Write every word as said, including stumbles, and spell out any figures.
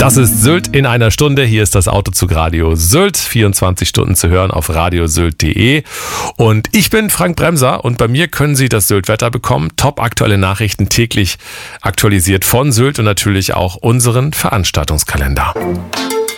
Das ist Sylt in einer Stunde. Hier ist das Autozug Radio Sylt. vierundzwanzig Stunden zu hören auf radiosylt punkt de. Und ich bin Frank Bremser und bei mir können Sie das Sylt-Wetter bekommen. Top aktuelle Nachrichten täglich aktualisiert von Sylt und natürlich auch unseren Veranstaltungskalender.